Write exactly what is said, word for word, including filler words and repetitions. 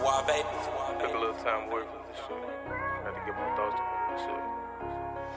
Took a little time away from this shit. Had to get my thoughts together and shit.